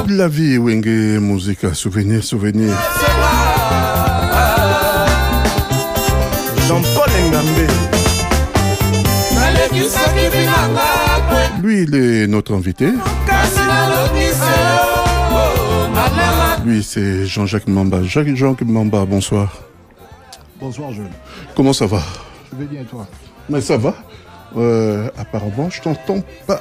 de la vie, Wenge, musique, souvenir. Jean-Paul Ngambe. Lui, il est notre invité. Lui, c'est Jean-Jacques Mamba. Jacques Mamba, bonsoir. Bonsoir, Jules. Comment ça va? Je vais bien, et toi? Mais ça va. Apparemment, je t'entends pas.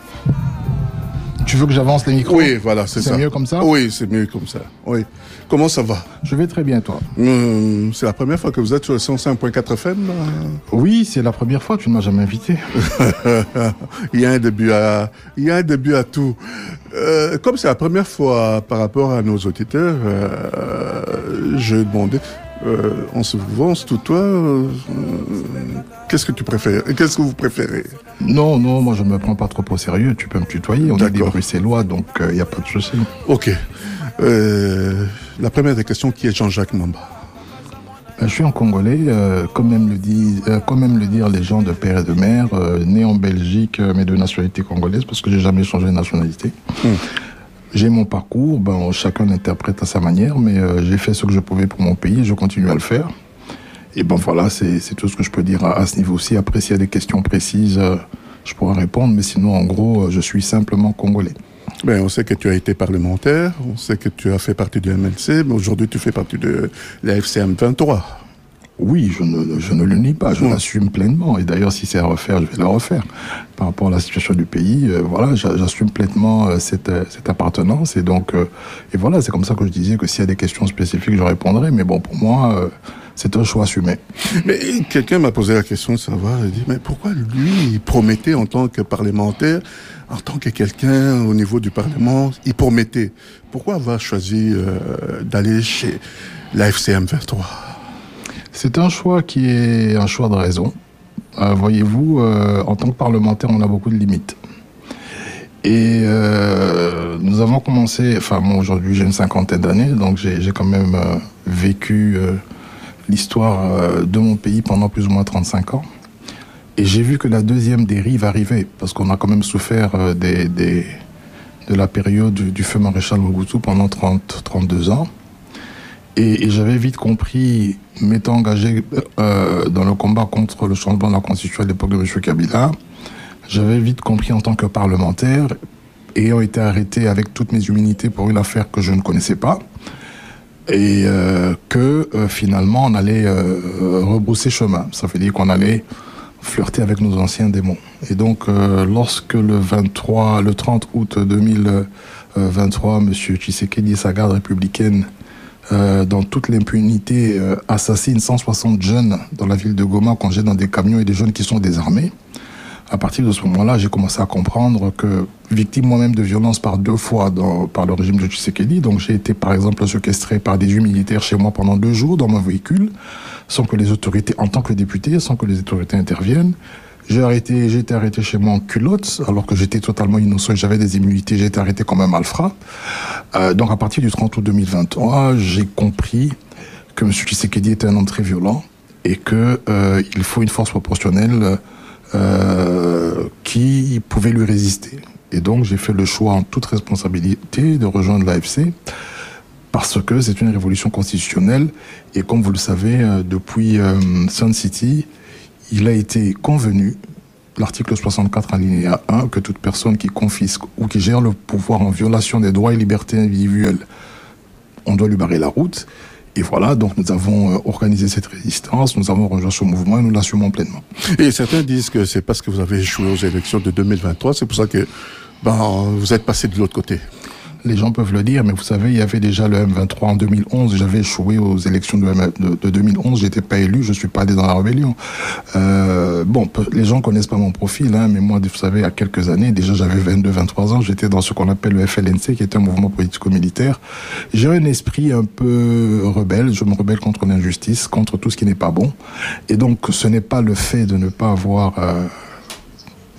Tu veux que j'avance les micros? Oui, voilà, c'est ça. C'est mieux comme ça? Oui, c'est mieux comme ça. Oui. Comment ça va? Je vais très bien, toi? C'est la première fois que vous êtes sur le 105.4 FM? Oui, c'est la première fois, tu ne m'as jamais invité. Il y a un début à tout. Comme c'est la première fois par rapport à nos auditeurs, je demandais, on se tutoie, qu'est-ce que tu préfères? Qu'est-ce que vous préférez? Non, moi je ne me prends pas trop au sérieux, tu peux me tutoyer, on est des Bruxellois, donc il n'y a pas de souci. Ok. La première des questions, qui est Jean-Jacques Mamba? Je suis un Congolais, comme même le dire les gens de père et de mère, né en Belgique, mais de nationalité congolaise, parce que j'ai jamais changé de nationalité. J'ai mon parcours, chacun l'interprète à sa manière, mais j'ai fait ce que je pouvais pour mon pays et je continue à le faire. Et voilà, c'est tout ce que je peux dire à ce niveau-ci. Après, s'il y a des questions précises, je pourrai répondre, mais sinon, en gros, je suis simplement Congolais. On sait que tu as été parlementaire, on sait que tu as fait partie du MLC, mais aujourd'hui, tu fais partie de la FCM 23. Oui, je ne le nie pas, je l'assume pleinement. Et d'ailleurs, si c'est à refaire, je vais le refaire. Par rapport à la situation du pays, j'assume pleinement cette appartenance. Et donc, voilà, c'est comme ça que je disais que s'il y a des questions spécifiques, je répondrai. Mais bon, pour moi, c'est un choix assumé. Mais quelqu'un m'a posé la question de savoir, il dit, mais pourquoi lui, il promettait en tant que parlementaire, en tant que quelqu'un au niveau du Parlement, il promettait. Pourquoi avoir choisi d'aller chez la FCM 23? C'est un choix qui est un choix de raison. Voyez-vous, en tant que parlementaire, on a beaucoup de limites. Et nous avons commencé, moi aujourd'hui j'ai une 50aine d'années, donc j'ai quand même vécu l'histoire de mon pays pendant plus ou moins 35 ans. Et j'ai vu que la deuxième dérive arrivait, parce qu'on a quand même souffert de la période du feu maréchal Mobutu pendant 32 ans. Et j'avais vite compris, m'étant engagé dans le combat contre le changement de la Constitution à l'époque de M. Kabila, j'avais vite compris en tant que parlementaire, ayant été arrêté avec toutes mes immunités pour une affaire que je ne connaissais pas, et que finalement on allait rebrousser chemin. Ça veut dire qu'on allait flirter avec nos anciens démons. Et donc lorsque le 30 août 2023, M. Tshisekedi et sa garde républicaine dans toute l'impunité, assassine 160 jeunes dans la ville de Goma, congés dans des camions et des jeunes qui sont désarmés. À partir de ce moment-là, j'ai commencé à comprendre que, victime moi-même de violences par 2 fois par le régime de Tshisekedi, donc j'ai été par exemple séquestré par 18 militaires chez moi pendant 2 jours dans mon véhicule, sans que les autorités, en tant que député, sans que les autorités interviennent. J'ai été arrêté chez moi en culotte, alors que j'étais totalement innocent et j'avais des immunités. J'ai été arrêté comme un malfrat. Donc à partir du 30 août 2023, j'ai compris que M. Tshisekedi était un homme très violent et que il faut une force proportionnelle qui pouvait lui résister. Et donc j'ai fait le choix en toute responsabilité de rejoindre l'AFC parce que c'est une révolution constitutionnelle et comme vous le savez, depuis Sun City, il a été convenu, l'article 64 alinéa 1, que toute personne qui confisque ou qui gère le pouvoir en violation des droits et libertés individuelles, on doit lui barrer la route. Et voilà, donc nous avons organisé cette résistance, nous avons rejoint ce mouvement et nous l'assumons pleinement. Et certains disent que c'est parce que vous avez échoué aux élections de 2023, c'est pour ça que vous êtes passé de l'autre côté. Les gens peuvent le dire, mais vous savez, il y avait déjà le M23 en 2011. J'avais échoué aux élections de 2011. J'étais pas élu, je suis pas allé dans la rébellion. Les gens connaissent pas mon profil, mais moi, vous savez, il y a quelques années, déjà j'avais 23 ans, j'étais dans ce qu'on appelle le FLNC, qui est un mouvement politico-militaire. J'ai un esprit un peu rebelle. Je me rebelle contre l'injustice, contre tout ce qui n'est pas bon. Et donc, ce n'est pas le fait de ne pas avoir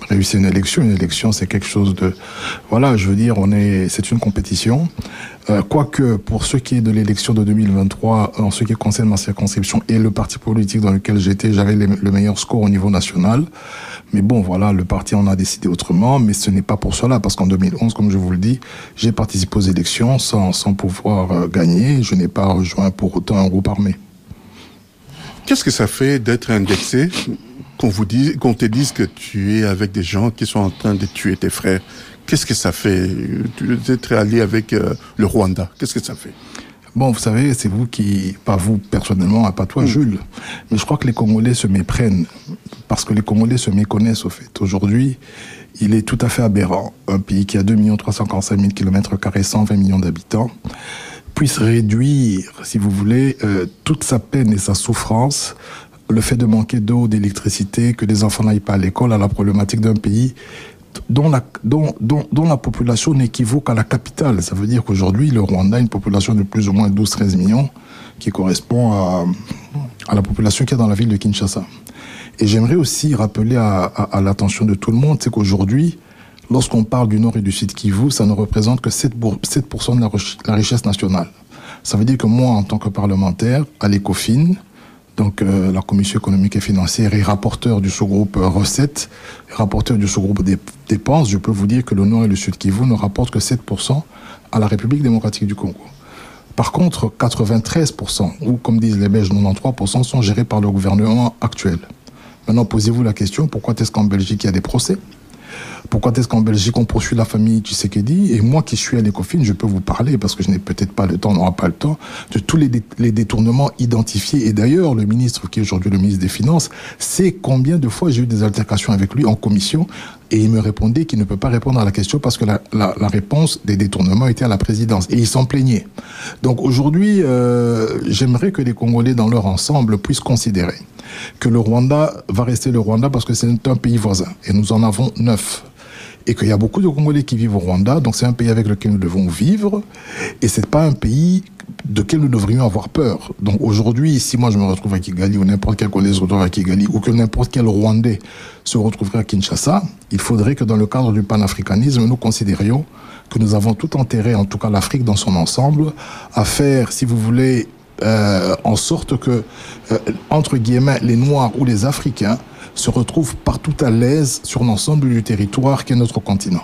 réussir une élection. Une élection, c'est quelque chose de... Voilà, je veux dire, c'est une compétition. Quoique, pour ce qui est de l'élection de 2023, en ce qui concerne ma circonscription et le parti politique dans lequel j'étais, j'avais le meilleur score au niveau national. Mais bon, voilà, le parti en a décidé autrement, mais ce n'est pas pour cela, parce qu'en 2011, comme je vous le dis, j'ai participé aux élections sans pouvoir gagner. Je n'ai pas rejoint pour autant un groupe armé. Qu'est-ce que ça fait d'être indexé, qu'on te dise que tu es avec des gens qui sont en train de tuer tes frères? Qu'est-ce que ça fait d'être allié avec le Rwanda? Qu'est-ce que ça fait? Bon, vous savez, c'est vous qui, pas vous personnellement, pas toi, Jules, mais je crois que les Congolais se méprennent, parce que les Congolais se méconnaissent au fait. Aujourd'hui, il est tout à fait aberrant, un pays qui a 2 345 000 km², 120 millions d'habitants, puisse réduire, si vous voulez, toute sa peine et sa souffrance, le fait de manquer d'eau, d'électricité, que les enfants n'aillent pas à l'école, à la problématique d'un pays dont la population n'équivaut qu'à la capitale. Ça veut dire qu'aujourd'hui, le Rwanda a une population de plus ou moins 12-13 millions, qui correspond à la population qu'il y a dans la ville de Kinshasa. Et j'aimerais aussi rappeler à l'attention de tout le monde, c'est qu'aujourd'hui, lorsqu'on parle du Nord et du Sud Kivu, ça ne représente que 7% de la richesse nationale. Ça veut dire que moi, en tant que parlementaire, à l'ECOFIN, donc la Commission économique et financière et rapporteur du sous-groupe recettes, rapporteur du sous-groupe dépenses, je peux vous dire que le Nord et le Sud Kivu ne rapportent que 7% à la République démocratique du Congo. Par contre, 93%, ou comme disent les Belges, 93% sont gérés par le gouvernement actuel. Maintenant, posez-vous la question, pourquoi est-ce qu'en Belgique, il y a des procès ? Pourquoi est-ce qu'en Belgique, on poursuit la famille Tshisekedi? Et moi qui suis à l'ECOFIN, je peux vous parler, parce que je n'ai peut-être pas le temps, on n'aura pas le temps, de tous les détournements identifiés. Et d'ailleurs, le ministre, qui est aujourd'hui le ministre des Finances, sait combien de fois j'ai eu des altercations avec lui en commission, et il me répondait qu'il ne peut pas répondre à la question parce que la réponse des détournements était à la présidence. Et il s'en plaignait. Donc aujourd'hui, j'aimerais que les Congolais, dans leur ensemble, puissent considérer que le Rwanda va rester le Rwanda parce que c'est un pays voisin. Et nous en avons 9. Et qu'il y a beaucoup de Congolais qui vivent au Rwanda, donc c'est un pays avec lequel nous devons vivre, et c'est pas un pays de quel nous devrions avoir peur. Donc aujourd'hui, si moi je me retrouve à Kigali, ou n'importe quel Congolais se retrouve à Kigali, ou que n'importe quel Rwandais se retrouverait à Kinshasa, il faudrait que dans le cadre du panafricanisme, nous considérions que nous avons tout intérêt, en tout cas l'Afrique dans son ensemble, à faire, si vous voulez, en sorte que, entre guillemets, les Noirs ou les Africains se retrouvent partout à l'aise sur l'ensemble du territoire qu'est notre continent.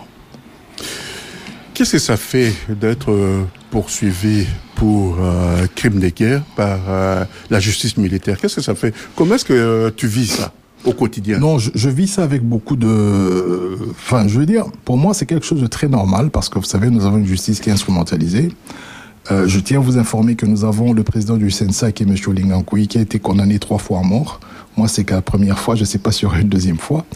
Qu'est-ce que ça fait d'être poursuivi pour crime de guerre par la justice militaire? Qu'est-ce que ça fait? Comment est-ce que tu vis ça au quotidien? Non, je vis ça avec beaucoup de... Enfin, je veux dire, pour moi, c'est quelque chose de très normal parce que, vous savez, nous avons une justice qui est instrumentalisée. Je tiens à vous informer que nous avons le président du CNSA, qui est M. Olingankoui, qui a été condamné 3 fois à mort. Moi, c'est qu'à la première fois, je ne sais pas s'il y aura une deuxième fois.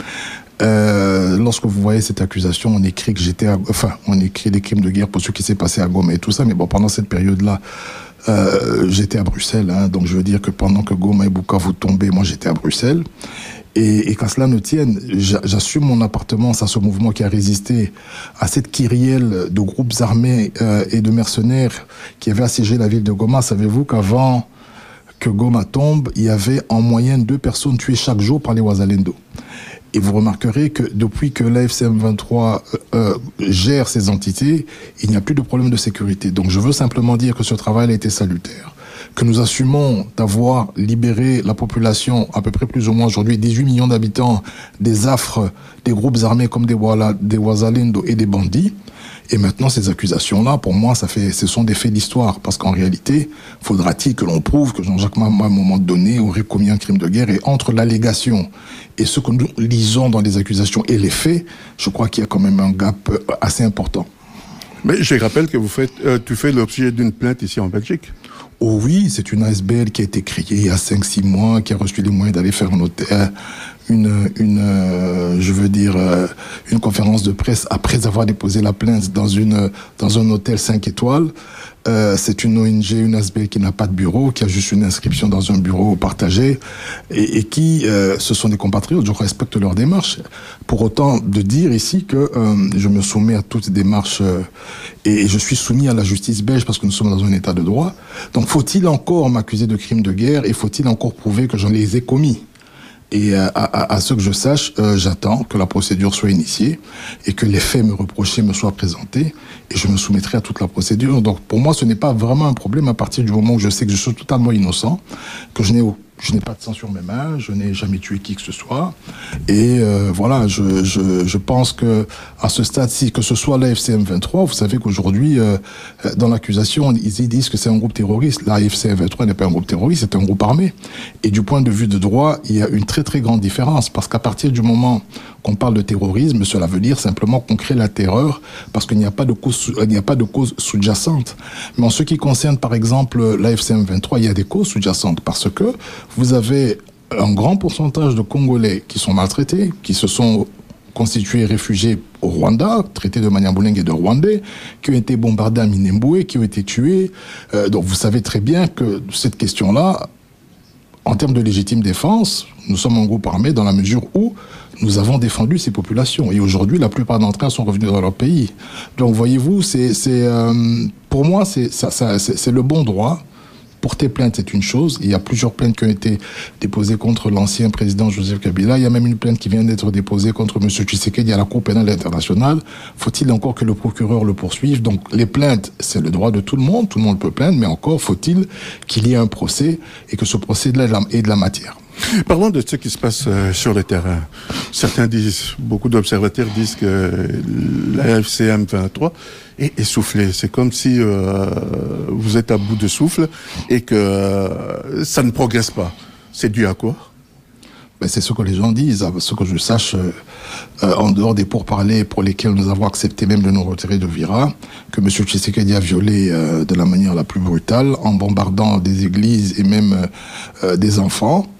Lorsque vous voyez cette accusation, on écrit que on écrit des crimes de guerre pour ce qui s'est passé à Goma et tout ça. Mais bon, pendant cette période-là, j'étais à Bruxelles. Donc, je veux dire que pendant que Goma et Bukavu tombaient, moi, j'étais à Bruxelles. Et qu'à cela ne tienne, j'assume mon appartenance à ce mouvement qui a résisté à cette kyrielle de groupes armés et de mercenaires qui avaient assiégé la ville de Goma. Savez-vous qu'avant que Goma tombe, il y avait en moyenne 2 personnes tuées chaque jour par les Wazalendo. Et vous remarquerez que depuis que l'AFCM 23 gère ces entités, il n'y a plus de problème de sécurité. Donc je veux simplement dire que ce travail a été salutaire. Que nous assumons d'avoir libéré la population, à peu près plus ou moins aujourd'hui, 18 millions d'habitants, des affres, des groupes armés comme des Wazalendo et des bandits. Et maintenant, ces accusations-là, pour moi, ce sont des faits d'histoire. Parce qu'en réalité, faudra-t-il que l'on prouve que Jean-Jacques Mahama, à un moment donné, aurait commis un crime de guerre. Et entre l'allégation et ce que nous lisons dans les accusations et les faits, je crois qu'il y a quand même un gap assez important. Mais je rappelle que tu fais l'objet d'une plainte ici en Belgique. Oh oui, c'est une ASBL qui a été créée il y a 5-6 mois, qui a reçu les moyens d'aller faire une conférence de presse après avoir déposé la plainte dans un hôtel 5 étoiles. C'est une ONG, une ASBL qui n'a pas de bureau, qui a juste une inscription dans un bureau partagé et qui, ce sont des compatriotes, je respecte leur démarche. Pour autant de dire ici que je me soumets à toutes démarches et je suis soumis à la justice belge parce que nous sommes dans un état de droit. Donc faut-il encore m'accuser de crimes de guerre et faut-il encore prouver que j'en les ai commis? Et à ce que je sache, j'attends que la procédure soit initiée et que les faits me reprochés me soient présentés et je me soumettrai à toute la procédure. Donc pour moi, ce n'est pas vraiment un problème à partir du moment où je sais que je suis totalement innocent, que je n'ai pas de sang sur mes mains, je n'ai jamais tué qui que ce soit. Et voilà, je pense que à ce stade-ci, que ce soit l'AFC M23, vous savez qu'aujourd'hui, dans l'accusation, ils disent que c'est un groupe terroriste. L'AFC M23 n'est pas un groupe terroriste, c'est un groupe armé. Et du point de vue de droit, il y a une très très grande différence, parce qu'à partir du moment qu'on parle de terrorisme, cela veut dire simplement qu'on crée la terreur, parce qu'il n'y a pas de cause sous-jacente. Mais en ce qui concerne, par exemple, l'AFC M23, il y a des causes sous-jacentes, parce que vous avez un grand pourcentage de Congolais qui sont maltraités, qui se sont constitués réfugiés au Rwanda, traités de Maniamboulingue et de Rwandais, qui ont été bombardés à Minembwe, qui ont été tués. Donc vous savez très bien que cette question-là, en termes de légitime défense, nous sommes un groupe armé dans la mesure où nous avons défendu ces populations. Et aujourd'hui, la plupart d'entre elles sont revenus dans leur pays. Donc voyez-vous, pour moi, c'est le bon droit. Porter plainte, c'est une chose. Il y a plusieurs plaintes qui ont été déposées contre l'ancien président Joseph Kabila. Il y a même une plainte qui vient d'être déposée contre M. Tshisekedi à la Cour pénale internationale. Faut-il encore que le procureur le poursuive? Donc les plaintes, c'est le droit de tout le monde peut plaindre, mais encore faut-il qu'il y ait un procès et que ce procès-là ait de la matière. Parlons de ce qui se passe sur le terrain. Beaucoup d'observateurs disent que l'AFC M23 est essoufflé. C'est comme si vous êtes à bout de souffle et que ça ne progresse pas. C'est dû à quoi? C'est ce que les gens disent. Ce que je sache, en dehors des pourparlers pour lesquels nous avons accepté même de nous retirer de Vira, que M. Tshisekedi a violé de la manière la plus brutale, en bombardant des églises et même des enfants.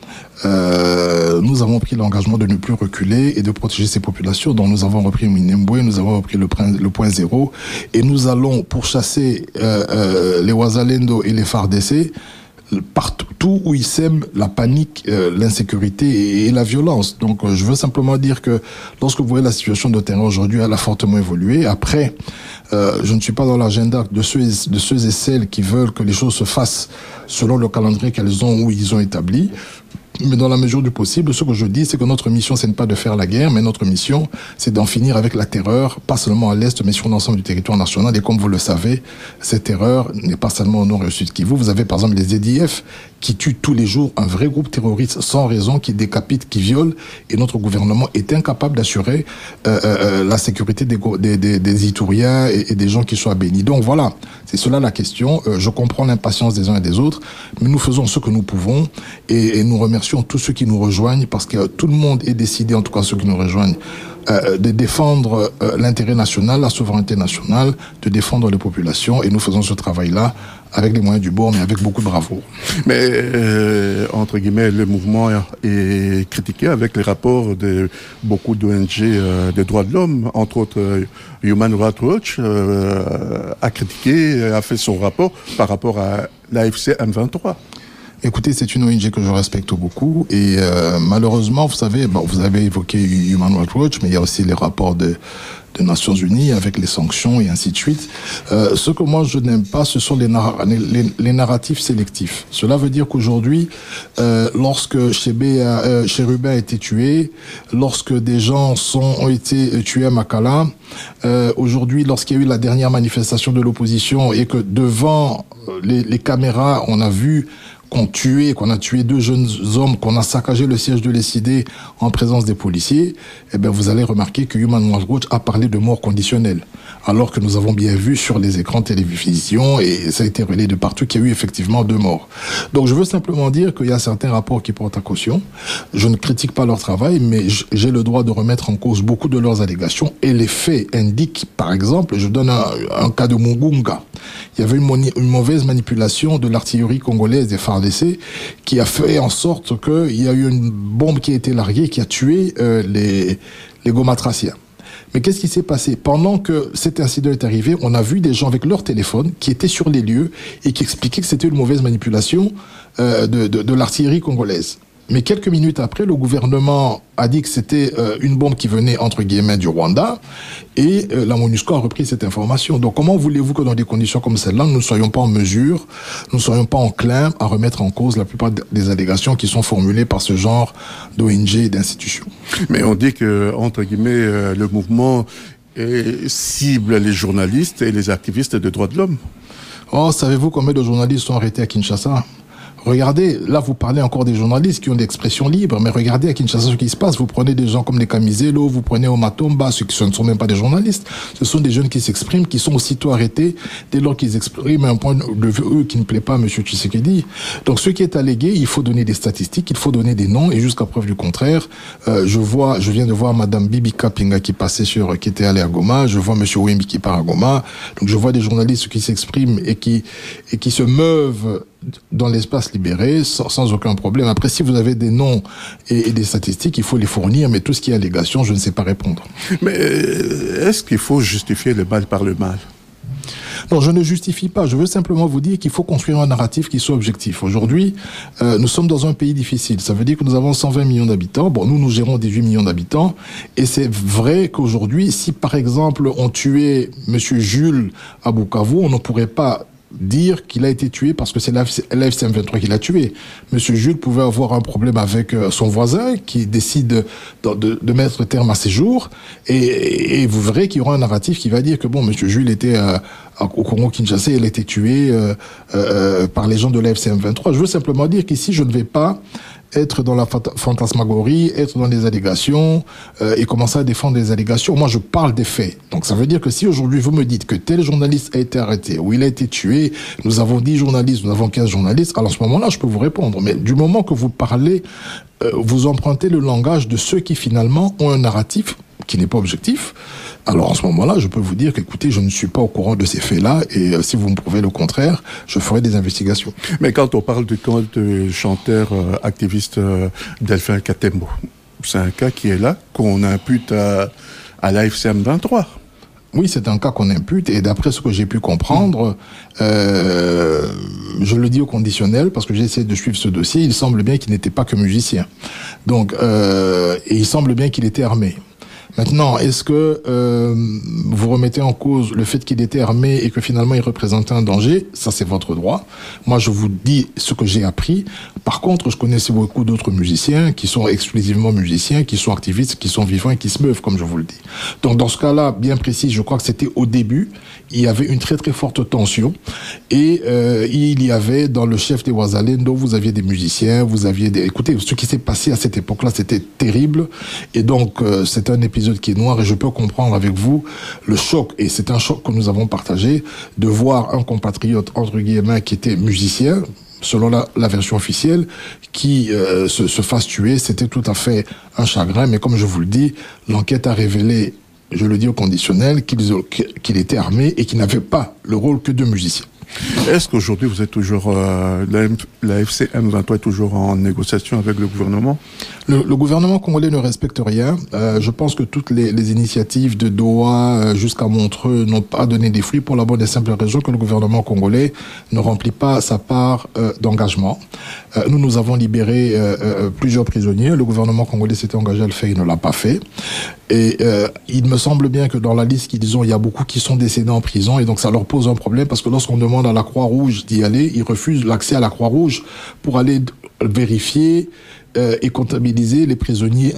Nous avons pris l'engagement de ne plus reculer et de protéger ces populations. Donc nous avons repris Minembwe, nous avons repris le point zéro et nous allons pourchasser les Wazalendo et les FARDC partout où ils sèment la panique, l'insécurité et la violence. Donc je veux simplement dire que lorsque vous voyez la situation de terrain aujourd'hui, elle a fortement évolué. Après, je ne suis pas dans l'agenda de ceux et celles qui veulent que les choses se fassent selon le calendrier qu'elles ont ou ils ont établi. Mais dans la mesure du possible, ce que je dis, c'est que notre mission, c'est pas de faire la guerre, mais notre mission, c'est d'en finir avec la terreur, pas seulement à l'Est, mais sur l'ensemble du territoire national. Et comme vous le savez, cette terreur n'est pas seulement au nord et au sud Kivu. Vous avez par exemple les EDF qui tuent tous les jours un vrai groupe terroriste sans raison, qui décapite, qui viole, et notre gouvernement est incapable d'assurer la sécurité des Ituriens et des gens qui soient bénis. Donc voilà, c'est cela la question. Je comprends l'impatience des uns et des autres, mais nous faisons ce que nous pouvons et nous remercions tous ceux qui nous rejoignent, parce que tout le monde est décidé, en tout cas ceux qui nous rejoignent, de défendre l'intérêt national, la souveraineté nationale, de défendre les populations, et nous faisons ce travail-là avec les moyens du bord, mais avec beaucoup de bravoure. Mais, entre guillemets, le mouvement est critiqué avec les rapports de beaucoup d'ONG des droits de l'homme, entre autres Human Rights Watch a critiqué, a fait son rapport par rapport à l'AFC M23. Écoutez, c'est une ONG que je respecte beaucoup et malheureusement, vous savez, vous avez évoqué Human Rights Watch, mais il y a aussi les rapports des Nations Unies avec les sanctions et ainsi de suite. Ce que moi je n'aime pas, ce sont les narratifs sélectifs. Cela veut dire qu'aujourd'hui, lorsque Chérubin a été tué, lorsque des gens ont été tués à Makala, aujourd'hui, lorsqu'il y a eu la dernière manifestation de l'opposition et que devant les caméras, on a vu qu'on a tué 2 jeunes hommes, qu'on a saccagé le siège de l'ECD en présence des policiers, vous allez remarquer que Human Rights Watch a parlé de mort conditionnelle. Alors que nous avons bien vu sur les écrans de télévision, et ça a été relayé de partout, qu'il y a eu effectivement 2 morts. Donc je veux simplement dire qu'il y a certains rapports qui portent à caution. Je ne critique pas leur travail, mais j'ai le droit de remettre en cause beaucoup de leurs allégations, et les faits indiquent, par exemple, je donne un cas de Mugunga. Il y avait une mauvaise manipulation de l'artillerie congolaise des FARDC qui a fait en sorte qu'il y a eu une bombe qui a été larguée qui a tué les gomatraciens. Mais qu'est-ce qui s'est passé? Pendant que cet incident est arrivé, on a vu des gens avec leur téléphone qui étaient sur les lieux et qui expliquaient que c'était une mauvaise manipulation de l'artillerie congolaise. Mais quelques minutes après, le gouvernement a dit que c'était une bombe qui venait, entre guillemets, du Rwanda, et la MONUSCO a repris cette information. Donc comment voulez-vous que dans des conditions comme celle-là, nous ne soyons pas en mesure, nous ne soyons pas enclins à remettre en cause la plupart des allégations qui sont formulées par ce genre d'ONG et d'institutions? Mais on dit que, entre guillemets, le mouvement cible les journalistes et les activistes des droits de l'homme. Oh, savez-vous combien de journalistes sont arrêtés à Kinshasa? Regardez, là vous parlez encore des journalistes qui ont l'expression libre, mais regardez à Kinshasa ce qui se passe. Vous prenez des gens comme les Kamizelo, vous prenez Omatomba, ceux qui ne sont même pas des journalistes. Ce sont des jeunes qui s'expriment, qui sont aussitôt arrêtés dès lors qu'ils expriment un point de vue qui ne plaît pas à M. Tshisekedi. Donc ce qui est allégué, il faut donner des statistiques, il faut donner des noms, et jusqu'à preuve du contraire, je viens de voir Madame Bibi Kapinga qui était allée à Goma, je vois M. Wimbi qui part à Goma, donc je vois des journalistes qui s'expriment et qui se meuvent dans l'espace libéré sans aucun problème. Après, si vous avez des noms et des statistiques, il faut les fournir, mais tout ce qui est allégation, je ne sais pas répondre. Mais est-ce qu'il faut justifier le mal par le mal? Non, je ne justifie pas. Je veux simplement vous dire qu'il faut construire un narratif qui soit objectif. Aujourd'hui, nous sommes dans un pays difficile. Ça veut dire que nous avons 120 millions d'habitants. Bon, nous gérons 18 millions d'habitants. Et c'est vrai qu'aujourd'hui, si par exemple on tuait Monsieur Jules à Bukavu, on ne pourrait pas dire qu'il a été tué parce que c'est l'AFC M23 qui l'a tué. Monsieur Jules pouvait avoir un problème avec son voisin qui décide de mettre terme à ses jours, et vous verrez qu'il y aura un narratif qui va dire que bon, Monsieur Jules était au Congo-Kinshasa, il a été tué par les gens de l'AFC M23. Je veux simplement dire qu'ici, je ne vais pas être dans la fantasmagorie, être dans des allégations et commencer à défendre des allégations. Moi, je parle des faits. Donc, ça veut dire que si aujourd'hui vous me dites que tel journaliste a été arrêté ou il a été tué, nous avons 10 journalistes, nous avons 15 journalistes, alors à ce moment-là, je peux vous répondre. Mais du moment que vous parlez, vous empruntez le langage de ceux qui finalement ont un narratif qui n'est pas objectif, alors en ce moment-là, je peux vous dire qu'écoutez, je ne suis pas au courant de ces faits-là, et si vous me prouvez le contraire, je ferai des investigations. Mais quand on parle du cas de chanteur activiste Delphin Katembo, c'est un cas qui est là, qu'on impute à l'AFC M23. Oui, c'est un cas qu'on impute, et d'après ce que j'ai pu comprendre, je le dis au conditionnel, parce que j'ai essayé de suivre ce dossier, il semble bien qu'il n'était pas que musicien. Donc, et il semble bien qu'il était armé. Maintenant, est-ce que vous remettez en cause le fait qu'il était armé et que finalement il représentait un danger? Ça, c'est votre droit. Moi, je vous dis ce que j'ai appris. Par contre, je connaissais beaucoup d'autres musiciens qui sont exclusivement musiciens, qui sont activistes, qui sont vivants et qui se meuvent, comme je vous le dis. Donc, dans ce cas-là, bien précis, je crois que c'était au début. Il y avait une très très forte tension, et il y avait dans le chef des Wazalendo, vous aviez des musiciens, vous aviez des... Écoutez, ce qui s'est passé à cette époque-là, c'était terrible, et donc c'est un épisode qui est noir, et je peux comprendre avec vous le choc, et c'est un choc que nous avons partagé, de voir un compatriote, entre guillemets, qui était musicien, selon la version officielle, qui se fasse tuer. C'était tout à fait un chagrin, mais comme je vous le dis, l'enquête a révélé, je le dis au conditionnel, qu'il était armé et qu'il n'avait pas le rôle que de musicien. Est-ce qu'aujourd'hui vous êtes toujours, l'AFC M23 est toujours en négociation avec le gouvernement? Le gouvernement congolais ne respecte rien. Je pense que toutes les initiatives de Doha jusqu'à Montreux n'ont pas donné des fruits, pour la bonne et simple raison que le gouvernement congolais ne remplit pas sa part d'engagement. Nous avons libéré plusieurs prisonniers. Le gouvernement congolais s'était engagé à le faire, il ne l'a pas fait. Et il me semble bien que dans la liste qu'ils ont, il y a beaucoup qui sont décédés en prison, et donc ça leur pose un problème, parce que lorsqu'on demande à la Croix-Rouge d'y aller, ils refusent l'accès à la Croix-Rouge pour aller vérifier et comptabiliser les prisonniers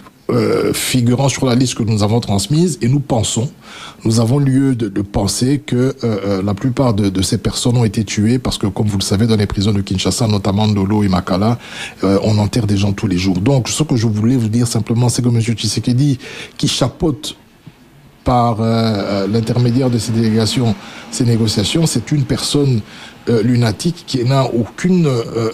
figurant sur la liste que nous avons transmise, et nous avons lieu de penser que la plupart de ces personnes ont été tuées, parce que, comme vous le savez, dans les prisons de Kinshasa, notamment Ndolo et Makala, on enterre des gens tous les jours. Donc, ce que je voulais vous dire simplement, c'est que M. Tshisekedi, qui chapeaute par l'intermédiaire de ces délégations, ces négociations, c'est une personne lunatique qui n'a aucune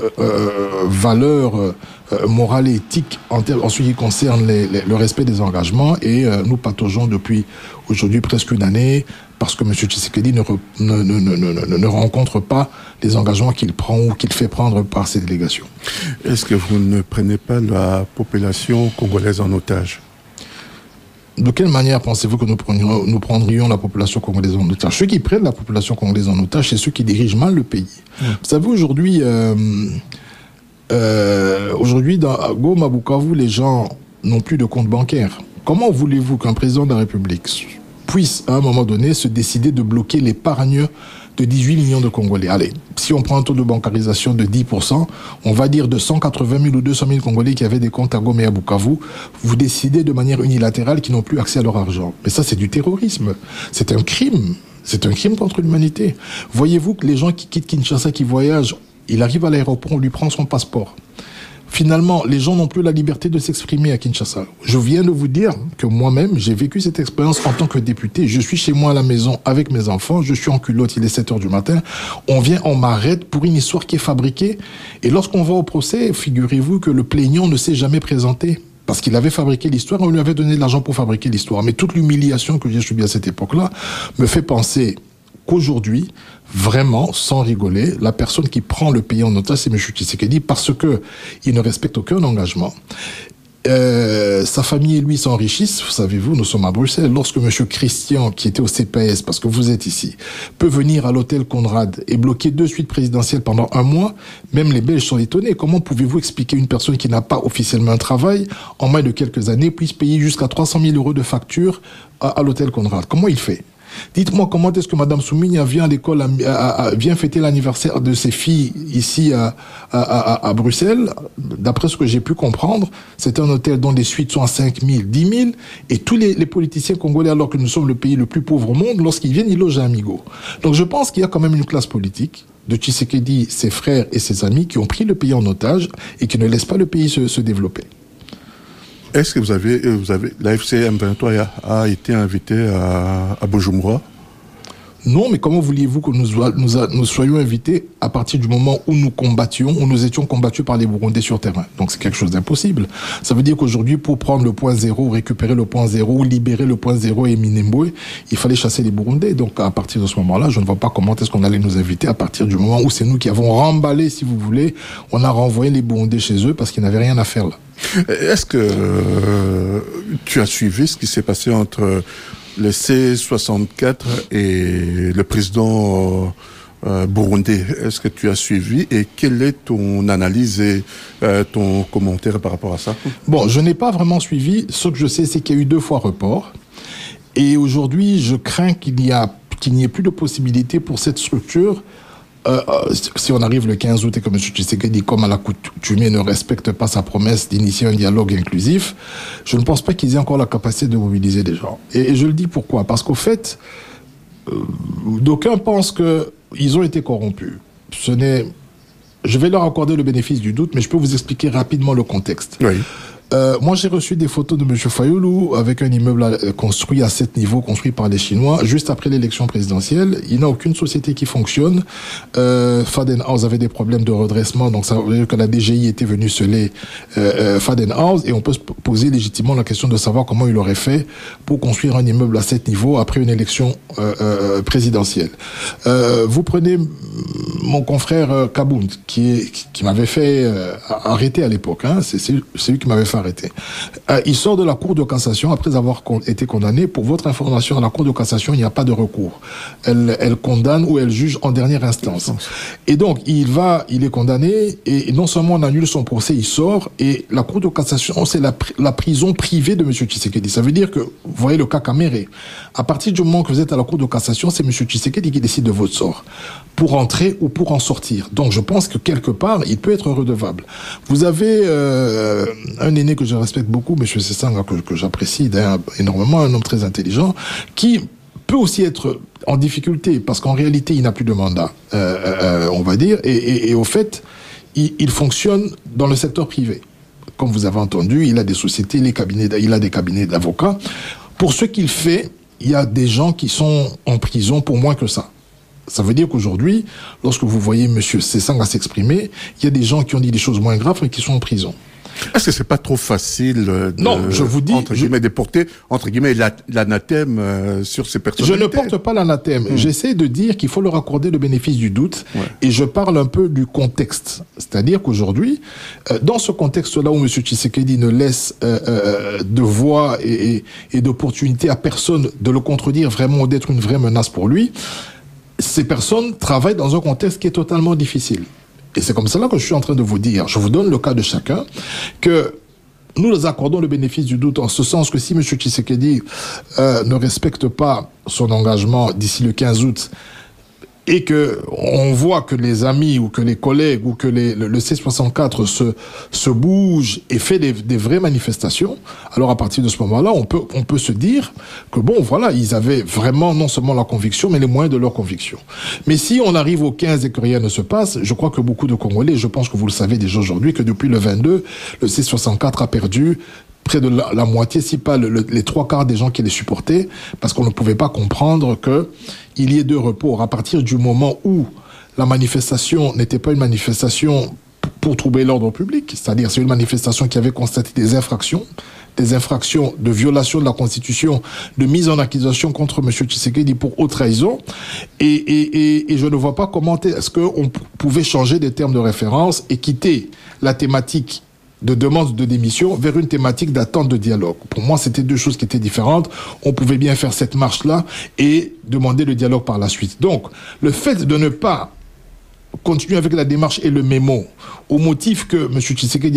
valeur morale et éthique en ce qui concerne le respect des engagements, et nous pataugeons depuis aujourd'hui presque une année parce que M. Tshisekedi ne rencontre pas les engagements qu'il prend ou qu'il fait prendre par ces délégations. Est-ce que vous ne prenez pas la population congolaise en otage? De quelle manière pensez-vous que nous prendrions la population congolaise en otage? Ceux qui prennent la population congolaise en otage, c'est ceux qui dirigent mal le pays. Vous savez, aujourd'hui, Aujourd'hui, à Goma, Bukavu, les gens n'ont plus de compte bancaire. Comment voulez-vous qu'un président de la République puisse, à un moment donné, se décider de bloquer l'épargne de 18 millions de Congolais? Allez, si on prend un taux de bancarisation de 10%, on va dire de 180 000 ou 200 000 Congolais qui avaient des comptes à Goma et à Bukavu, vous décidez de manière unilatérale qu'ils n'ont plus accès à leur argent. Mais ça, c'est du terrorisme. C'est un crime. C'est un crime contre l'humanité. Voyez-vous que les gens qui quittent Kinshasa, qui voyagent, il arrive à l'aéroport, on lui prend son passeport. Finalement, les gens n'ont plus la liberté de s'exprimer à Kinshasa. Je viens de vous dire que moi-même, j'ai vécu cette expérience en tant que député. Je suis chez moi à la maison avec mes enfants, je suis en culotte, il est 7h du matin. On vient, on m'arrête pour une histoire qui est fabriquée. Et lorsqu'on va au procès, figurez-vous que le plaignant ne s'est jamais présenté. Parce qu'il avait fabriqué l'histoire, on lui avait donné de l'argent pour fabriquer l'histoire. Mais toute l'humiliation que j'ai subie à cette époque-là me fait penser qu'aujourd'hui, vraiment, sans rigoler, la personne qui prend le pays en otage, c'est M. Tshisekedi, parce que il ne respecte aucun engagement. Sa famille et lui s'enrichissent, savez-vous, nous sommes à Bruxelles. Lorsque M. Christian, qui était au CPS, parce que vous êtes ici, peut venir à l'hôtel Conrad et bloquer 2 suites présidentielles pendant 1 mois, même les Belges sont étonnés. Comment pouvez-vous expliquer une personne qui n'a pas officiellement un travail, en moins de quelques années, puisse payer jusqu'à 300 000 € de facture à l'hôtel Conrad? Comment il fait? Dites-moi comment est-ce que Madame Soumigna vient à l'école, vient fêter l'anniversaire de ses filles ici à Bruxelles. D'après ce que j'ai pu comprendre, c'est un hôtel dont les suites sont à 5 000, 10 000, et tous les politiciens congolais, alors que nous sommes le pays le plus pauvre au monde, lorsqu'ils viennent, ils logent à Amigo. Donc je pense qu'il y a quand même une classe politique de Tshisekedi, ses frères et ses amis qui ont pris le pays en otage et qui ne laissent pas le pays se développer. Est-ce que vous avez l'AFC M23 a été invité à Bujumbura? Non, mais comment vouliez-vous que nous soyons invités à partir du moment où nous combattions, où nous étions combattus par les Burundais sur terrain? Donc c'est quelque chose d'impossible. Ça veut dire qu'aujourd'hui, pour prendre le point zéro, récupérer le point zéro, libérer le point zéro et Minembwe, il fallait chasser les Burundais. Donc à partir de ce moment-là, je ne vois pas comment est-ce qu'on allait nous inviter à partir du moment où c'est nous qui avons remballé, si vous voulez, on a renvoyé les Burundais chez eux parce qu'ils n'avaient rien à faire là. Est-ce que tu as suivi ce qui s'est passé entre le C64 et le président burundais? Est-ce que tu as suivi et quelle est ton analyse et ton commentaire par rapport à ça? Bon, je n'ai pas vraiment suivi. Ce que je sais, c'est qu'il y a eu 2 fois report. Et aujourd'hui, je crains qu'il n'y ait plus de possibilité pour cette structure. Si on arrive le 15 août et que M. Tshisekedi, comme à l'accoutumée, ne respecte pas sa promesse d'initier un dialogue inclusif, je ne pense pas qu'ils aient encore la capacité de mobiliser des gens. Et je le dis pourquoi? Parce qu'au fait, d'aucuns pensent qu'ils ont été corrompus. Je vais leur accorder le bénéfice du doute, mais je peux vous expliquer rapidement le contexte. Oui. Moi, j'ai reçu des photos de M. Fayoulou avec un immeuble construit à 7 niveaux, construit par les Chinois, juste après l'élection présidentielle. Il n'a aucune société qui fonctionne. Fadenhaus avait des problèmes de redressement, donc ça veut dire que la DGI était venue sceller Fadenhaus, et on peut se poser légitimement la question de savoir comment il aurait fait pour construire un immeuble à 7 niveaux après une élection présidentielle. Vous prenez mon confrère Kabound, qui m'avait fait arrêter à l'époque, hein, c'est lui qui m'avait fait arrêter. Il sort de la Cour de cassation après avoir été condamné. Pour votre information, à la Cour de cassation, il n'y a pas de recours. Elle condamne ou elle juge en dernière instance. Et donc, il est condamné, et non seulement on annule son procès, il sort, et la Cour de cassation, c'est la prison privée de M. Tshisekedi. Ça veut dire que, vous voyez le cas Caméré, à partir du moment que vous êtes à la Cour de cassation, c'est M. Tshisekedi qui décide de votre sort, pour entrer ou pour en sortir. Donc, je pense que quelque part, il peut être redevable. Vous avez un aîné que je respecte beaucoup, M. Sessanga, que j'apprécie énormément, un homme très intelligent, qui peut aussi être en difficulté, parce qu'en réalité, il n'a plus de mandat, on va dire, et au fait, il fonctionne dans le secteur privé. Comme vous avez entendu, il a des sociétés, il a des cabinets d'avocats. Pour ce qu'il fait, il y a des gens qui sont en prison pour moins que ça. Ça veut dire qu'aujourd'hui, lorsque vous voyez M. Sessanga s'exprimer, il y a des gens qui ont dit des choses moins graves et qui sont en prison. Est-ce que c'est pas trop facile non, je vous dis, entre guillemets, de porter, entre guillemets, l'anathème sur ces personnalités? Je ne porte pas l'anathème. J'essaie de dire qu'il faut leur accorder le bénéfice du doute. Ouais. Et je parle un peu du contexte. C'est-à-dire qu'aujourd'hui, dans ce contexte-là où M. Tshisekedi ne laisse de voix et d'opportunité à personne de le contredire vraiment ou d'être une vraie menace pour lui, ces personnes travaillent dans un contexte qui est totalement difficile. Et c'est comme cela que je suis en train de vous dire. Je vous donne le cas de chacun, que nous accordons le bénéfice du doute en ce sens que si M. Tshisekedi ne respecte pas son engagement d'ici le 15 août, et que on voit que les amis ou que les collègues ou que le C64 se bouge et fait des vraies manifestations, alors à partir de ce moment-là, on peut se dire que bon, voilà, ils avaient vraiment non seulement la conviction, mais les moyens de leur conviction. Mais si on arrive au 15 et que rien ne se passe, je crois que beaucoup de Congolais, je pense que vous le savez déjà aujourd'hui, que depuis le 22, le C64 a perdu près de la moitié, si pas les 3/4 des gens qui les supportaient, parce qu'on ne pouvait pas comprendre qu'il y ait deux repos. À partir du moment où la manifestation n'était pas une manifestation pour troubler l'ordre public, c'est-à-dire c'est une manifestation qui avait constaté des infractions de violation de la Constitution, de mise en accusation contre M. Tshisekedi pour haute trahison, et je ne vois pas comment est-ce qu'on pouvait changer des termes de référence et quitter la thématique de demande de démission vers une thématique d'attente de dialogue. Pour moi, c'était deux choses qui étaient différentes. On pouvait bien faire cette marche-là et demander le dialogue par la suite. Donc, le fait de ne pas continuer avec la démarche et le mémo au motif que M. Tshisekedi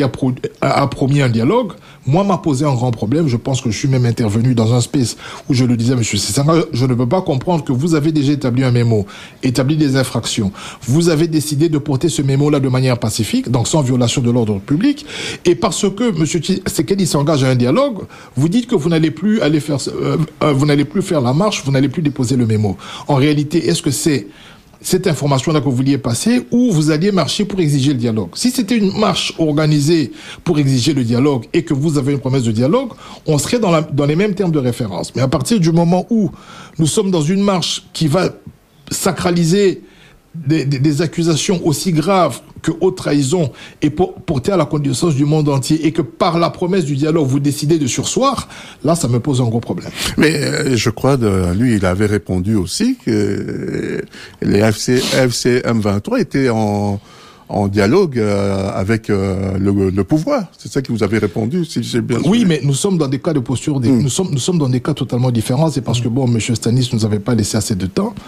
a promis un dialogue, moi, m'a posé un grand problème. Je pense que je suis même intervenu dans un space où je le disais à M. Tshisekedi, je ne peux pas comprendre que vous avez déjà établi un mémo, établi des infractions. Vous avez décidé de porter ce mémo-là de manière pacifique, donc sans violation de l'ordre public, et parce que M. Tshisekedi s'engage à un dialogue, vous dites que vous n'allez plus aller faire, vous n'allez plus faire la marche, vous n'allez plus déposer le mémo. En réalité, est-ce que c'est cette information-là que vous vouliez passer ou vous alliez marcher pour exiger le dialogue? Si c'était une marche organisée pour exiger le dialogue et que vous avez une promesse de dialogue, on serait dans les mêmes termes de référence. Mais à partir du moment où nous sommes dans une marche qui va sacraliser des accusations aussi graves que haute trahison et porter à la connaissance du monde entier et que par la promesse du dialogue vous décidez de surseoir, là ça me pose un gros problème. Mais je crois lui il avait répondu aussi que les FC M23 étaient en dialogue avec le pouvoir. C'est ça que vous avez répondu, si j'ai bien Oui, mais nous sommes dans des cas de posture, nous sommes dans des cas totalement différents. C'est parce que bon, M. Stanis nous avait pas laissé assez de temps.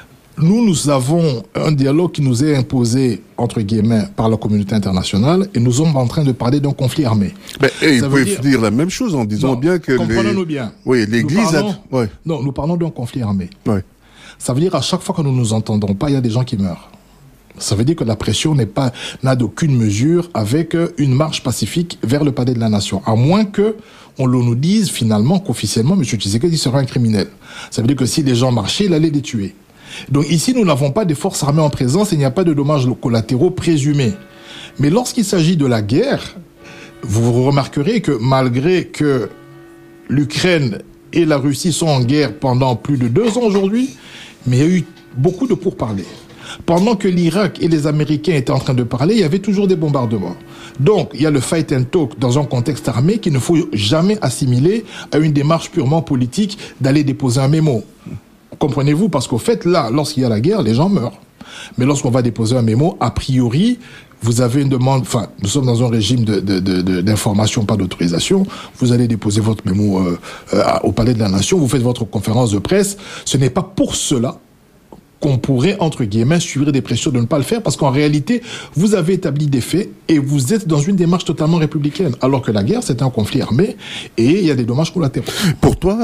Nous avons un dialogue qui nous est imposé, entre guillemets, par la communauté internationale, et nous sommes en train de parler d'un conflit armé. Mais ils peuvent dire la même chose en disant bien que comprenons-nous bien. Oui, l'Église Non, nous parlons d'un conflit armé. Oui. Ça veut dire à chaque fois que nous nous entendons pas, il y a des gens qui meurent. Ça veut dire que la pression n'a d'aucune mesure avec une marche pacifique vers le palais de la nation. À moins que on nous dise finalement qu'officiellement, M. Tshisekedi sera un criminel. Ça veut dire que si les gens marchaient, il allait les tuer. Donc ici, nous n'avons pas des forces armées en présence et il n'y a pas de dommages collatéraux présumés. Mais lorsqu'il s'agit de la guerre, vous remarquerez que malgré que l'Ukraine et la Russie sont en guerre pendant plus de 2 ans aujourd'hui, mais il y a eu beaucoup de pourparlers. Pendant que l'Irak et les Américains étaient en train de parler, il y avait toujours des bombardements. Donc, il y a le fight and talk dans un contexte armé qu'il ne faut jamais assimiler à une démarche purement politique d'aller déposer un mémo. Comprenez-vous? Parce qu'au fait, là, lorsqu'il y a la guerre, les gens meurent. Mais lorsqu'on va déposer un mémo, a priori, vous avez une demande, enfin, nous sommes dans un régime d'information, pas d'autorisation. Vous allez déposer votre mémo au Palais de la Nation, vous faites votre conférence de presse. Ce n'est pas pour cela qu'on pourrait, entre guillemets, subir des pressions de ne pas le faire, parce qu'en réalité, vous avez établi des faits et vous êtes dans une démarche totalement républicaine, alors que la guerre, c'est un conflit armé et il y a des dommages collatéraux. Pour toi,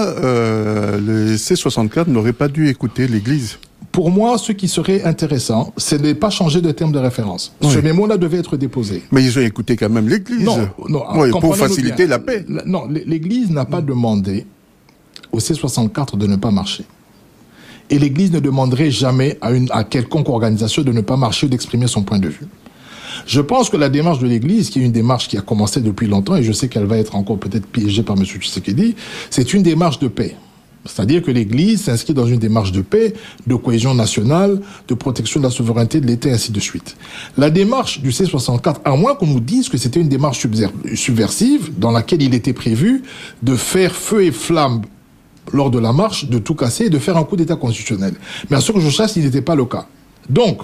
le C64 n'aurait pas dû écouter l'Église? Pour moi, ce qui serait intéressant, c'est de ne pas changer de terme de référence. Oui. Ce mémo-là devait être déposé. Mais ils ont écouté quand même l'Église. Non, oui, pour faciliter la paix. Non, l'Église n'a pas demandé au C64 de ne pas marcher. Et l'Église ne demanderait jamais à quelconque organisation de ne pas marcher ou d'exprimer son point de vue. Je pense que la démarche de l'Église, qui est une démarche qui a commencé depuis longtemps, et je sais qu'elle va être encore peut-être piégée par M. Tshisekedi, c'est une démarche de paix. C'est-à-dire que l'Église s'inscrit dans une démarche de paix, de cohésion nationale, de protection de la souveraineté de l'État, et ainsi de suite. La démarche du C64, à moins qu'on nous dise que c'était une démarche subversive, dans laquelle il était prévu de faire feu et flamme lors de la marche, de tout casser et de faire un coup d'État constitutionnel. Mais à ce que je sache, il n'était pas le cas. Donc,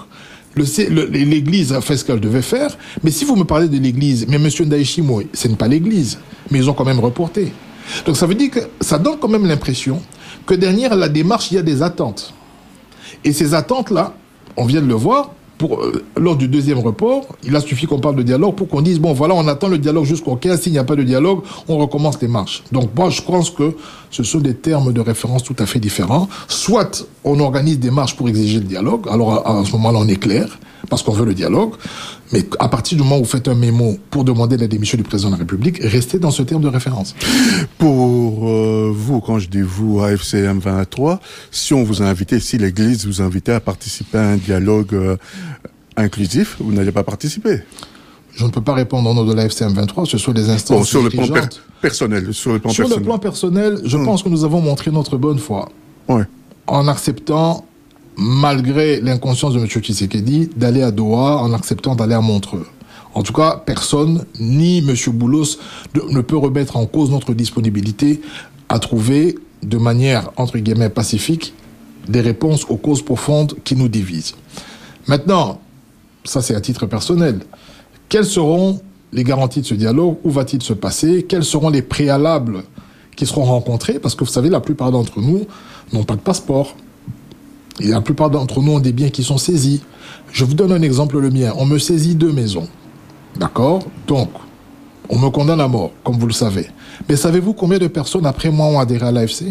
l'Église a fait ce qu'elle devait faire, mais si vous me parlez de l'Église, mais M. Ndayishimo, ce n'est pas l'Église, mais ils ont quand même reporté. Donc ça veut dire que ça donne quand même l'impression que derrière la démarche, il y a des attentes. Et ces attentes-là, on vient de le voir, lors du deuxième report, il a suffi qu'on parle de dialogue pour qu'on dise, bon, voilà, on attend le dialogue jusqu'au 15, s'il n'y a pas de dialogue, on recommence les marches. Donc, moi, je pense que ce sont des termes de référence tout à fait différents. Soit on organise des marches pour exiger le dialogue, alors à ce moment-là, on est clair, parce qu'on veut le dialogue, mais à partir du moment où vous faites un mémo pour demander la démission du président de la République, restez dans ce terme de référence. Pour vous, quand je dis vous, AFC M23, si on vous a invité, si l'Église vous invitait à participer à un dialogue inclusif, vous n'allez pas participer. Je ne peux pas répondre au nom de l'AFC M23, ce sont les instances sur le plan personnel. Sur le plan personnel, je pense que nous avons montré notre bonne foi. Ouais. En acceptant, malgré l'inconscience de M. Tshisekedi, d'aller à Doha, en acceptant d'aller à Montreux. En tout cas, personne, ni M. Boulos, ne peut remettre en cause notre disponibilité à trouver, de manière, entre guillemets, pacifique, des réponses aux causes profondes qui nous divisent. Maintenant, ça c'est à titre personnel, quelles seront les garanties de ce dialogue? Où va-t-il se passer? Quels seront les préalables qui seront rencontrés? Parce que vous savez, la plupart d'entre nous n'ont pas de passeport. Et la plupart d'entre nous ont des biens qui sont saisis. Je vous donne un exemple, le mien. On me saisit 2 maisons. D'accord? Donc, on me condamne à mort, comme vous le savez. Mais savez-vous combien de personnes, après moi, ont adhéré à l'AFC?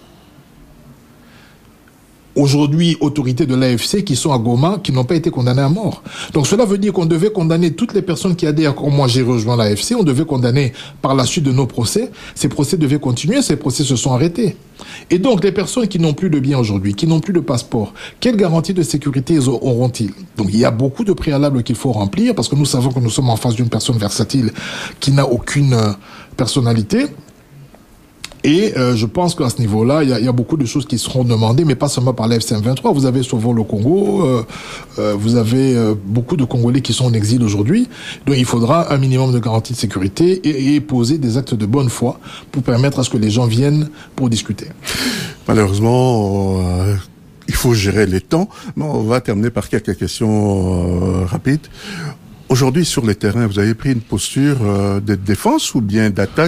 Aujourd'hui, autorités de l'AFC qui sont à Goma, qui n'ont pas été condamnées à mort. Donc cela veut dire qu'on devait condamner toutes les personnes qui adhèrent. Quand moi j'ai rejoint l'AFC, on devait condamner par la suite de nos procès. Ces procès devaient continuer, ces procès se sont arrêtés. Et donc les personnes qui n'ont plus de biens aujourd'hui, qui n'ont plus de passeport, quelle garantie de sécurité auront-ils? Donc il y a beaucoup de préalables qu'il faut remplir, parce que nous savons que nous sommes en face d'une personne versatile qui n'a aucune personnalité. Et je pense qu'à ce niveau-là, il y a beaucoup de choses qui seront demandées, mais pas seulement par l'AFC M23. Vous avez Sauvons le Congo, vous avez beaucoup de Congolais qui sont en exil aujourd'hui. Donc il faudra un minimum de garantie de sécurité et poser des actes de bonne foi pour permettre à ce que les gens viennent pour discuter. Malheureusement, il faut gérer les temps, mais on va terminer par quelques questions rapides. Aujourd'hui, sur les terrains, vous avez pris une posture de défense ou bien d'attaque?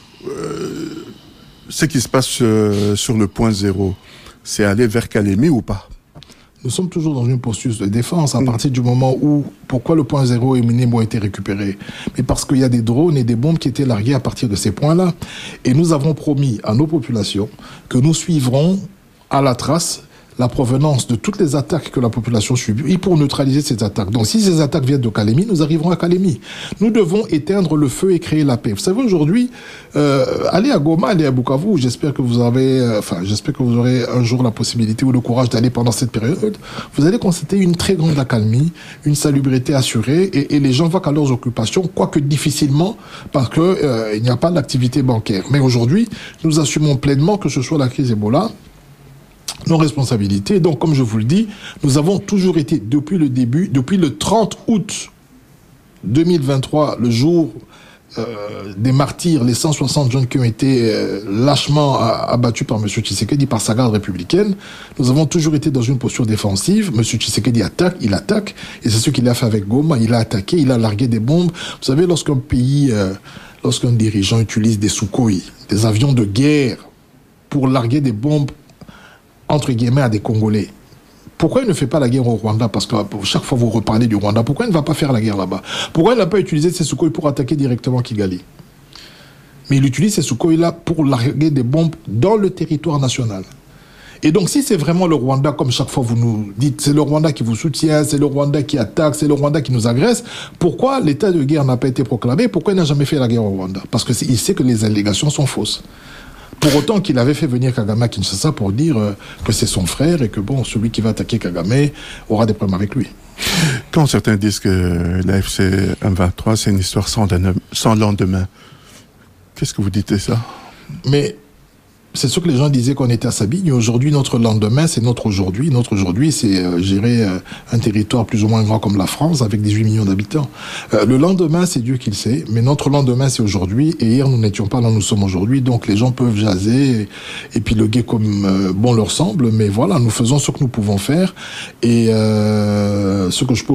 Ce qui se passe sur le point zéro, c'est aller vers Kalemi ou pas? Nous sommes toujours dans une posture de défense à partir du moment où, pourquoi le point zéro et Minimum ont été récupérés? Mais parce qu'il y a des drones et des bombes qui étaient larguées à partir de ces points-là. Et nous avons promis à nos populations que nous suivrons à la trace la provenance de toutes les attaques que la population subit et pour neutraliser ces attaques. Donc si ces attaques viennent de Kalemi, nous arriverons à Kalemi. Nous devons éteindre le feu et créer la paix. Vous savez, aujourd'hui, allez à Goma, allez à Bukavu, j'espère que vous aurez un jour la possibilité ou le courage d'aller pendant cette période. Vous allez constater une très grande accalmie, une salubrité assurée et les gens vont à leurs occupations, quoique difficilement, parce que il n'y a pas d'activité bancaire. Mais aujourd'hui, nous assumons pleinement que ce soit la crise Ebola, nos responsabilités. Donc, comme je vous le dis, nous avons toujours été, depuis le début, depuis le 30 août 2023, le jour des martyrs, les 160 jeunes qui ont été lâchement abattus par M. Tshisekedi, par sa garde républicaine, nous avons toujours été dans une posture défensive. M. Tshisekedi attaque, il attaque, et c'est ce qu'il a fait avec Goma. Il a attaqué, il a largué des bombes. Vous savez, lorsqu'un pays, lorsqu'un dirigeant utilise des Sukhoi, des avions de guerre, pour larguer des bombes entre guillemets à des Congolais. Pourquoi il ne fait pas la guerre au Rwanda? Parce que chaque fois vous reparlez du Rwanda. Pourquoi il ne va pas faire la guerre là-bas? Pourquoi il n'a pas utilisé ces Sukhoi pour attaquer directement Kigali? Mais il utilise ces Sukhoi-là pour larguer des bombes dans le territoire national. Et donc si c'est vraiment le Rwanda, comme chaque fois vous nous dites, c'est le Rwanda qui vous soutient, c'est le Rwanda qui attaque, c'est le Rwanda qui nous agresse, pourquoi l'état de guerre n'a pas été proclamé? Pourquoi il n'a jamais fait la guerre au Rwanda? Parce qu'il sait que les allégations sont fausses. Pour autant qu'il avait fait venir Kagame à Kinshasa pour dire que c'est son frère et que bon, celui qui va attaquer Kagame aura des problèmes avec lui. Quand certains disent que l'AFC M23 c'est une histoire sans lendemain, qu'est-ce que vous dites de ça? Mais c'est sûr que les gens disaient qu'on était à Sabine. Aujourd'hui, notre lendemain, c'est notre aujourd'hui. Notre aujourd'hui, c'est gérer un territoire plus ou moins grand comme la France, avec 18 millions d'habitants. Le lendemain, c'est Dieu qui le sait. Mais notre lendemain, c'est aujourd'hui. Et hier, nous n'étions pas là, nous sommes aujourd'hui. Donc, les gens peuvent jaser et puis le guet comme bon leur semble. Mais voilà, nous faisons ce que nous pouvons faire. Et ce que je peux